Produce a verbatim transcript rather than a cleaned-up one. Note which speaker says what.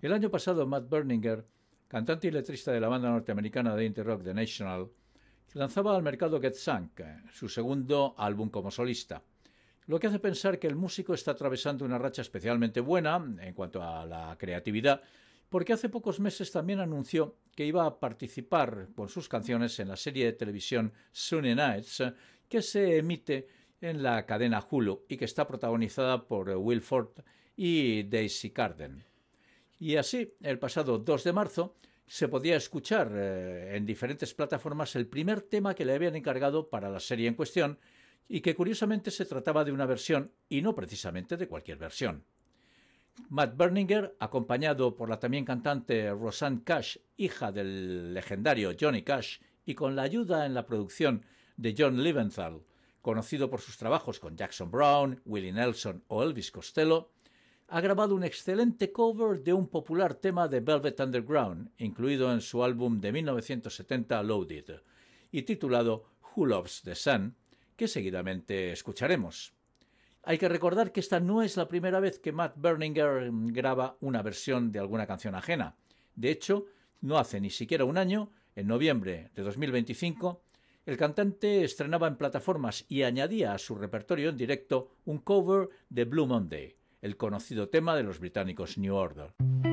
Speaker 1: El año pasado, Matt Berninger, cantante y letrista de la banda norteamericana de indie rock The National, lanzaba al mercado Get Sunk, su segundo álbum como solista, lo que hace pensar que el músico está atravesando una racha especialmente buena en cuanto a la creatividad, porque hace pocos meses también anunció que iba a participar con sus canciones en la serie de televisión Sunny Nights, que se emite en la cadena Hulu y que está protagonizada por Will Forte y Daisy Carden. Y así, el pasado dos de marzo, se podía escuchar eh, en diferentes plataformas el primer tema que le habían encargado para la serie en cuestión, y que curiosamente se trataba de una versión y no precisamente de cualquier versión. Matt Berninger, acompañado por la también cantante Rosanne Cash, hija del legendario Johnny Cash, y con la ayuda en la producción de John Leventhal, conocido por sus trabajos con Jackson Browne, Willie Nelson o Elvis Costello, ha grabado un excelente cover de un popular tema de Velvet Underground, incluido en su álbum de mil novecientos setenta Loaded, y titulado Who Loves the Sun, que seguidamente escucharemos. Hay que recordar que esta no es la primera vez que Matt Berninger graba una versión de alguna canción ajena. De hecho, no hace ni siquiera un año, en noviembre de dos mil veinticinco, el cantante estrenaba en plataformas y añadía a su repertorio en directo un cover de Blue Monday, el conocido tema de los británicos New Order.